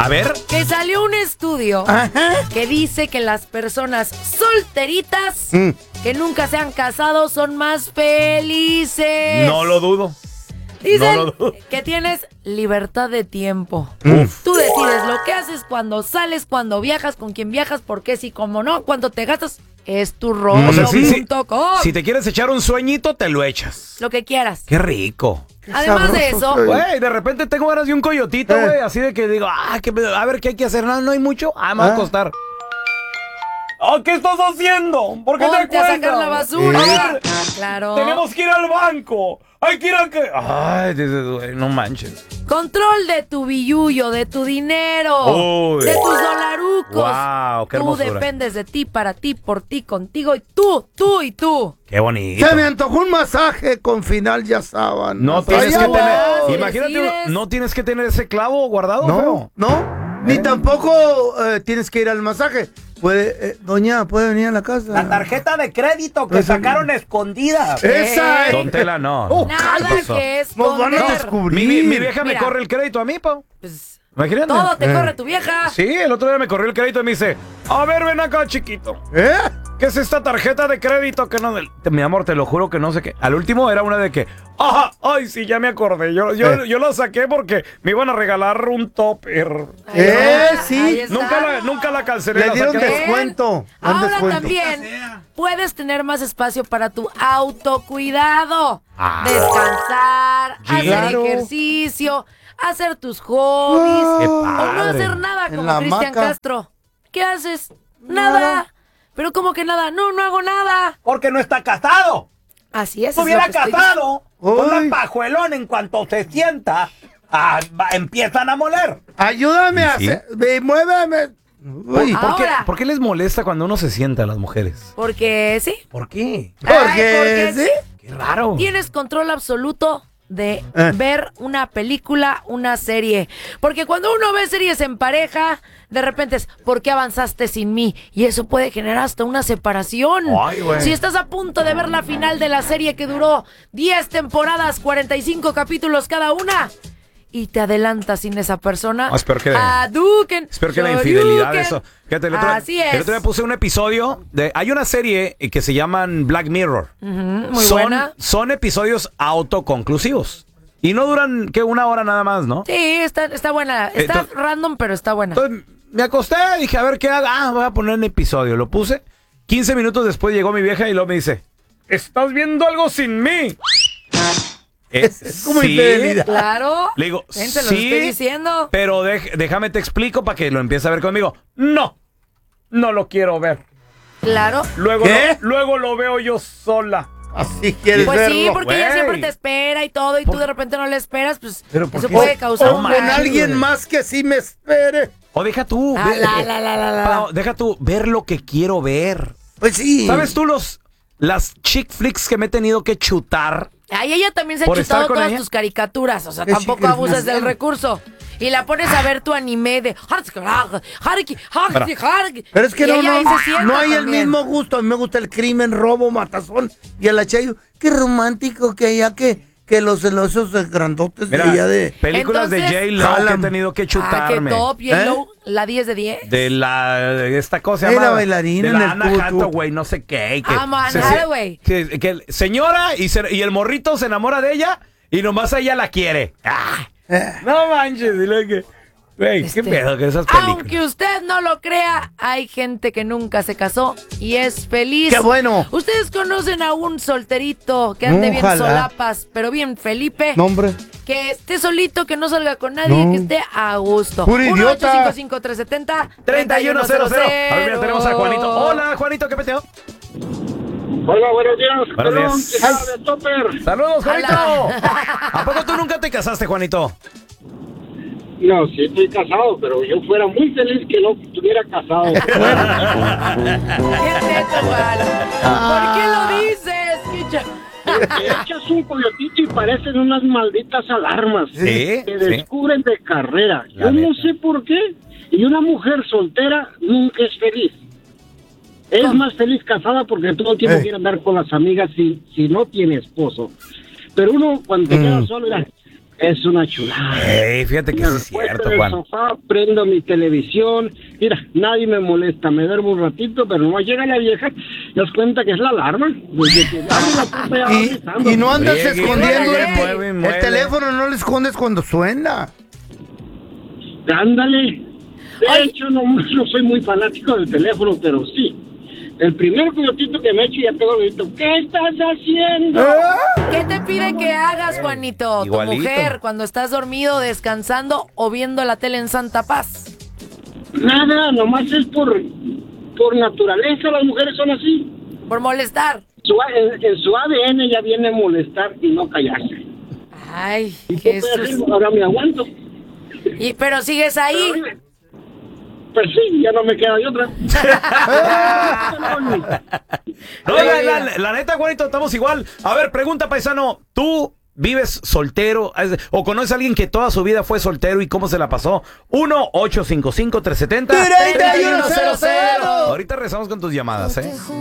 A ver. Que salió un estudio que dice que las personas solteritas que nunca se han casado son más felices. No lo dudo. Dicen que tienes libertad de tiempo. Tú decides lo que haces, cuando sales, cuando viajas, con quién viajas, por qué sí, cómo no, cuánto te gastas. Es tu rollo. O sea, si te quieres echar un sueñito, te lo echas. Lo que quieras. Qué rico. Además de eso, güey, de repente tengo ganas de un coyotito, güey, así de que digo, a ver qué hay que hacer, no hay mucho, me va a costar. ¿Qué estás haciendo? ¿Por qué te cuelgas? A sacar la basura. Claro. Tenemos que ir al banco. Hay que ir a que... Ay, no manches. Control de tu billullo, de tu dinero, de tus dolarucos. Wow, qué hermosura. Tú dependes de ti, para ti, por ti, contigo y tú y tú. Qué bonito. Se me antojó un masaje con final, ya saben. No tienes que tener... Imagínate, no tienes que tener ese clavo guardado. No. Ni tampoco tienes que ir al masaje. Doña, ¿puede venir a la casa? La tarjeta de crédito que sacaron escondida. Esa Don Tela, no. Nada que es. Nos van a descubrir. Mi vieja me corre el crédito a mí, Pau. Pues, imagínate. todo te corre tu vieja. Sí, el otro día me corrió el crédito y me dice, a ver, ven acá, chiquito. ¿Qué es esta tarjeta de crédito que no... Mi amor, te lo juro que no sé qué. Al último era una de que... Ay, sí, ya me acordé. Yo lo saqué porque me iban a regalar un topper. Sí. Nunca la cancelé. Le dieron descuento. Ahora también puedes tener más espacio para tu autocuidado. Descansar, hacer ejercicio, hacer tus hobbies. O no hacer nada como Cristian Castro. ¿Qué haces? Nada. Pero ¿cómo que nada? No hago nada. Porque no está casado. Así es. Si estuviera casado, con un pajuelón en cuanto se sienta, empiezan a moler. Ayúdame a hacer... Muéveme. ¿Por qué les molesta cuando uno se sienta a las mujeres? Porque sí. ¿Por qué? Porque sí. Qué raro. Tienes control absoluto de ver una película, una serie. Porque cuando uno ve series en pareja, de repente es, ¿por qué avanzaste sin mí? Y eso puede generar hasta una separación. Si estás a punto de ver la final de la serie que duró 10 temporadas, 45 capítulos cada una, y te adelantas sin esa persona, espero que la infidelidad, eso. Fíjate, Así es. El otro día puse un episodio de... Hay una serie que se llaman Black Mirror. Muy buena. Son episodios autoconclusivos. Y no duran, una hora nada más, ¿no? Sí, está buena. Está random, pero está buena. Entonces, me acosté, dije, a ver qué haga. Voy a poner un episodio. Lo puse. 15 minutos después llegó mi vieja y luego me dice, ¿estás viendo algo sin mí? Es como infidelidad. Claro. Le digo, Te lo estoy diciendo. Pero déjame te explico para que lo empieces a ver conmigo. No lo quiero ver. Claro. Luego lo veo yo sola. Así quieres verlo. Pues sí, porque ella siempre te espera y todo, y tú de repente no le esperas, pues eso puede causar con alguien más que sí me espere. O deja tú. Deja tú ver lo que quiero ver. Pues sí. ¿Sabes tú las chick flicks que me he tenido que chutar? Ay, ella también se ha chutado todas tus caricaturas, o sea, tampoco abuses del recurso. Y la pones a ver tu anime de... Pero es que no hay el mismo gusto. A mí me gusta el crimen, robo, matazón. Y el achayo, qué romántico que haya que los esos grandotes de allá de... Películas de J-Lo que he tenido que chutarme. Qué top, J-Lo, la 10 de 10. De esta cosa llamada... la bailarina de en la el Anna Hathaway, no sé qué. Anna Hathaway. Que señora y el morrito se enamora de ella y nomás ella la quiere. No manches, dile que... Güey, qué pedo que esas películas. Aunque usted no lo crea, hay gente que nunca se casó y es feliz. ¡Qué bueno! Ustedes conocen a un solterito que ande bien solapas, pero bien Felipe. No, hombre. Que esté solito, que no salga con nadie, que esté a gusto. ¡Puro idiota! 1-855-370-3100. A ver, mira, tenemos a Juanito. Hola, Juanito, ¿qué peteo? Hola, buenos días. Buenos días. Saludos, Juanito. ¿A poco tú nunca te casaste, Juanito? No, sí estoy casado, pero yo fuera muy feliz que no estuviera casado. ¿Qué neto, ¿por qué lo dices? Te echas un coyotito y parecen unas malditas alarmas. Sí. Te descubren de carrera. Yo no sé por qué. Y una mujer soltera nunca es feliz. Es más feliz casada porque todo el tiempo quiere andar con las amigas si no tiene esposo. Pero uno cuando te queda solo, es una chulada. Fíjate que sí es cierto, en el Juan. sofá, prendo mi televisión, mira, nadie me molesta, me duermo un ratito, pero no llega la vieja, te das cuenta que es la alarma. Desde que abre la puerta ya va avisando. Y no andas Friegue, escondiendo mueve. el teléfono, no lo escondes cuando suena. Ándale. De hecho, no soy muy fanático del teléfono, pero sí. El primer coyotito que me echo ya pego el grito, ¿qué estás haciendo? ¿Qué te pide que hagas, Juanito? Igualito. Tu mujer, cuando estás dormido, descansando o viendo la tele en Santa Paz. Nada, nomás es por naturaleza, las mujeres son así. Por molestar. En su ADN ya viene molestar y no callarse. Ay, ¿Y qué puedo Jesús. hacer? Ahora me aguanto. Pero sigues ahí. Pues sí, ya no me queda de otra. No, la neta, Juanito, estamos igual. A ver, pregunta, paisano. ¿Tú vives soltero o conoces a alguien que toda su vida fue soltero y cómo se la pasó? 1-855-370-3100. Ahorita regresamos con tus llamadas,